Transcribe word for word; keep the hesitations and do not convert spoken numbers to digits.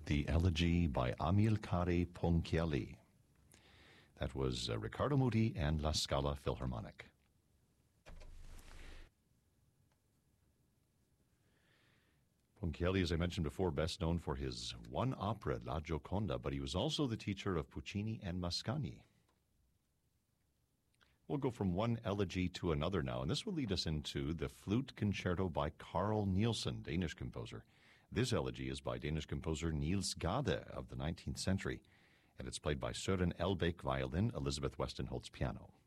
the elegy by Amilcare Ponchielli. That was uh, Riccardo Muti and La Scala Philharmonic. Ponchielli, as I mentioned before, best known for his one opera, La Gioconda, but he was also the teacher of Puccini and Mascagni. We'll go from one elegy to another now, and this will lead us into the Flute Concerto by Carl Nielsen, Danish composer. This elegy is by Danish composer Niels Gade of the nineteenth century, and it's played by Søren Elbæk violin, Elizabeth Westenholz piano.